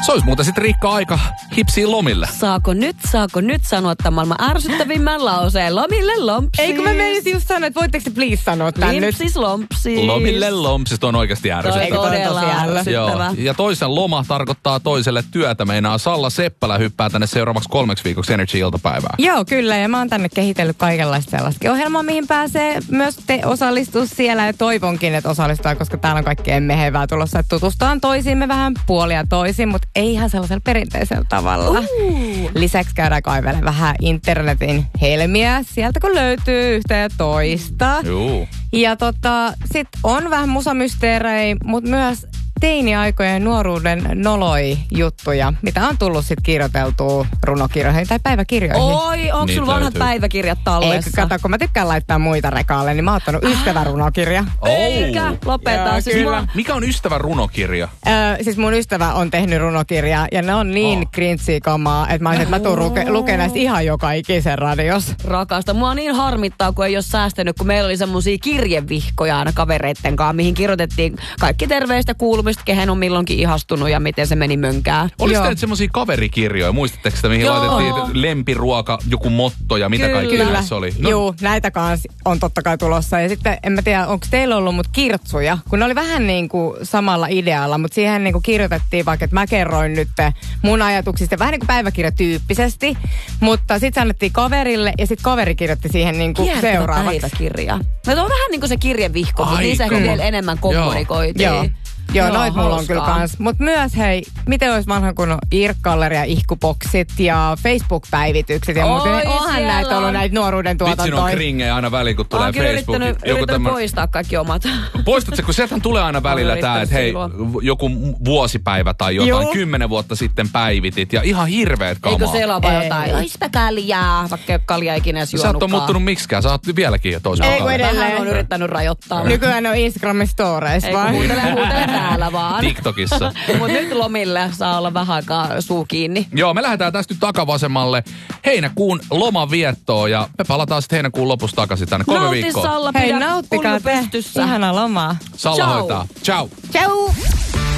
Se olisi muuten sitten Riikka aika hipsiin lomille. Saako nyt sanoa tämän maailman ärsyttävimmän lauseen? Lomille lompsis. Ei kun mä menisin just sanoa, että voitteko te please sanoa tän nyt? Limpsis lompsis. Lomille lompsis on oikeasti ärsyttävä. Toi todella ärsyttävä. Ja toisen loma tarkoittaa toiselle työtä. Meinaa Salla Seppälä hyppää tänne seuraavaksi 3 viikoksi Energy-iltapäivään. Joo, kyllä. Ja mä oon tänne kehitellyt kaikenlaista sellaista ohjelmaa, mihin pääsee myös te osallistua siellä. Ja toivonkin, että osallistua, koska täällä on kaikkea mehevää tulossa. Että tutustaan toisiimme vähän puolia toisin, mutta ei ihan sellaisella perinteisellä tavalla. Lisäksi käydään kaivelemaan vähän internetin helmiä sieltä, kun löytyy yhtä ja toista. Juu. Ja sit on vähän musamysteerejä, mutta myös teini-aikojen nuoruuden noloi juttuja, mitä on tullut sit kirjoiteltua runokirjoihin tai päiväkirjoihin. Oi, onko sulla vanhat löytyy päiväkirjat tallessa? Eikö, kato, kun mä tykkään laittaa muita rekaalle, niin mä oon ottanut ystävärunokirja. Eikä, lopeta. Joo, Siis kyllä. Mikä on ystävän runokirja? Siis mun ystävä on tehnyt runokirjaa ja ne on niin cringy kamaa, että mä olisin, että mä tuun lukemaan näistä ihan joka ikisen radios. Rakasta. Mua niin harmittaa, kun ei ole säästänyt, kun meillä oli semmosia kirjevihkoja aina kavereitten kanssa, mihin kirjoitettiin kaikki terveistä kuulumista, kehen on milloinkin ihastunut ja miten se meni mönkään. Oliko teillä semmosia kaverikirjoja? Muistatteko sitä, mihin laitettiin lempiruoka, joku motto ja mitä kaikkea näissä oli? No. Joo, näitä kanssa on totta kai tulossa. Ja sitten en mä tiedä, onko teillä ollut mut kirtsuja, kun ne oli vähän niin kuin samalla idealla, mutta siihen niin kuin kirjoitettiin vaikka, että mä kerroin nyt mun ajatuksista vähän niin kuin päiväkirjatyyppisesti, mutta sitten se annettiin kaverille ja sitten kaveri kirjoitti siihen niin kuin seuraavaksi. Päiväkirja. No on vähän niin kuin se kirjevihko, mutta niissä ehkä vielä enemmän kommunikoitiin. Joo, noit mulla on kyllä kans. Mutta myös hei, miten olisi vanha kun on IRC-galleria, ihkupoksit ja Facebook-päivitykset ja muuta. Onhan näitä ollut näitä nuoruuden tuotantoja. Vitsin on kringejä aina väliin, kun tulee Facebook. Yrittänyt poistaa kaikki omat. Poistatko, kun sieltähän tulee aina välillä tää, että hei, joku vuosipäivä tai jotain, 10 vuotta sitten päivitit ja ihan hirveet kamaa. Eikö siellä ole jotain, oispa kaljaa, vaikka ei ole kaljaa ikinä edes juonutkaan. Sä et ole muuttunut miksikään, sä oot vieläkin toisella. Ei kun edelleen. Vähän on yrittänyt rajoittaa. Nykyään on Instagramin storeissa vaan. Huutele täällä vaan. TikTokissa. Mutta nyt lomille saa olla vähän aikaa suu kiinni. Joo, me lähdetään tästä nyt takavasemmalle heinäkuun loman viettoon ja me palataan sitten heinäkuun lopussa takaisin tänne 3 viikkoa. Salla, hei, nauttikaa te. Ihana lomaa. Salla hoitaa. Ciao. Ciao.